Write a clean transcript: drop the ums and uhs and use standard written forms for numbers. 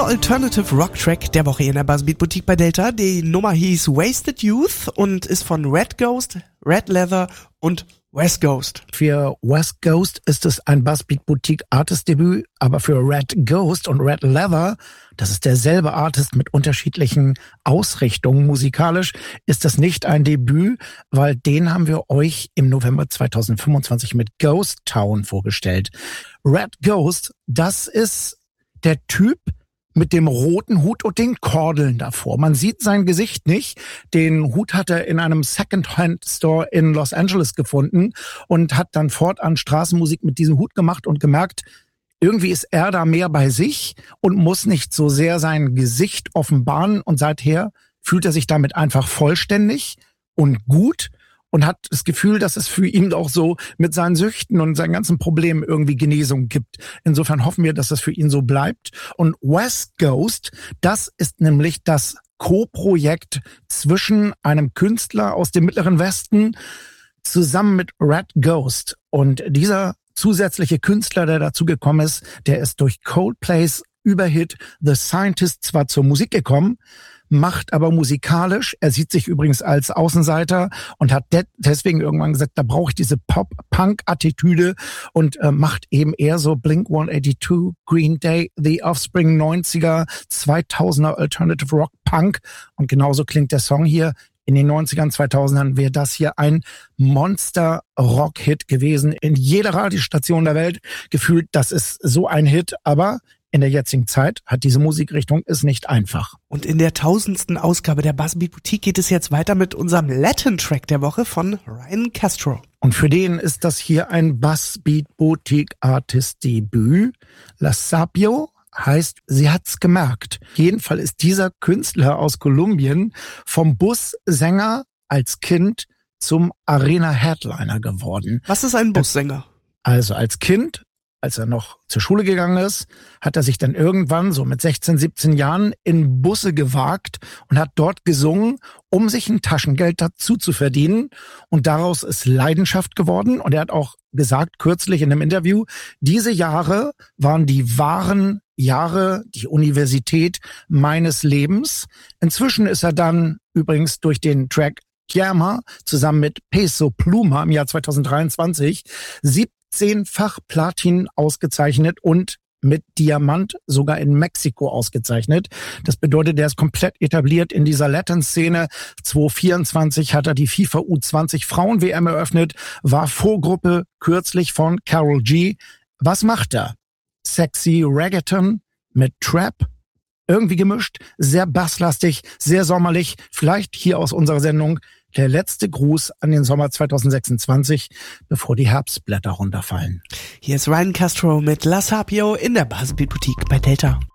Unser Alternative Rock Track der Woche in der Buzzbeat Boutique bei Delta. Die Nummer hieß Wasted Youth und ist von Red Ghost, Red Leather und West Ghost. Für West Ghost ist es ein Buzzbeat Boutique Artist Debüt, aber für Red Ghost und Red Leather, das ist derselbe Artist mit unterschiedlichen Ausrichtungen musikalisch, ist das nicht ein Debüt, weil den haben wir euch im November 2025 mit Ghost Town vorgestellt. Red Ghost, das ist der Typ mit dem roten Hut und den Kordeln davor. Man sieht sein Gesicht nicht. Den Hut hat er in einem Second-Hand-Store in Los Angeles gefunden und hat dann fortan Straßenmusik mit diesem Hut gemacht und gemerkt, irgendwie ist er da mehr bei sich und muss nicht so sehr sein Gesicht offenbaren. Und seither fühlt er sich damit einfach vollständig und gut und hat das Gefühl, dass es für ihn auch so mit seinen Süchten und seinen ganzen Problemen irgendwie Genesung gibt. Insofern hoffen wir, dass das für ihn so bleibt. Und West Ghost, das ist nämlich das Co-Projekt zwischen einem Künstler aus dem Mittleren Westen zusammen mit Red Ghost. Und dieser zusätzliche Künstler, der dazugekommen ist, der ist durch Coldplays Überhit The Scientist zwar zur Musik gekommen, macht aber musikalisch, er sieht sich übrigens als Außenseiter und hat deswegen irgendwann gesagt, da brauche ich diese Pop-Punk-Attitüde und macht eben eher so Blink-182, Green Day, The Offspring 90er, 2000er Alternative Rock Punk und genauso klingt der Song hier. In den 90ern, 2000ern wäre das hier ein Monster-Rock-Hit gewesen. In jeder Radiostation der Welt gefühlt, das ist so ein Hit, aber in der jetzigen Zeit hat diese Musikrichtung es nicht einfach. Und in der 1000. Ausgabe der Buzzbeat Boutique geht es jetzt weiter mit unserem Latin-Track der Woche von Ryan Castro. Und für den ist das hier ein Buzzbeat Boutique Artist Debüt. La Sapio heißt, sie hat's gemerkt. Jedenfalls ist dieser Künstler aus Kolumbien vom Bussänger als Kind zum Arena-Headliner geworden. Was ist ein Bussänger? Also als Kind, als er noch zur Schule gegangen ist, hat er sich dann irgendwann so mit 16, 17 Jahren in Busse gewagt und hat dort gesungen, um sich ein Taschengeld dazu zu verdienen. Und daraus ist Leidenschaft geworden. Und er hat auch gesagt, kürzlich in einem Interview, diese Jahre waren die wahren Jahre, die Universität meines Lebens. Inzwischen ist er dann übrigens durch den Track Llama zusammen mit Peso Pluma im Jahr 2023 10-fach Platin ausgezeichnet und mit Diamant sogar in Mexiko ausgezeichnet. Das bedeutet, er ist komplett etabliert in dieser Latin-Szene. 2024 hat er die FIFA U20 Frauen-WM eröffnet, war Vorgruppe kürzlich von Karol G. Was macht er? Sexy Reggaeton mit Trap, irgendwie gemischt, sehr basslastig, sehr sommerlich. Vielleicht hier aus unserer Sendung der letzte Gruß an den Sommer 2026, bevor die Herbstblätter runterfallen. Hier ist Ryan Castro mit La Sapio in der Buzzbeat Boutique bei Delta.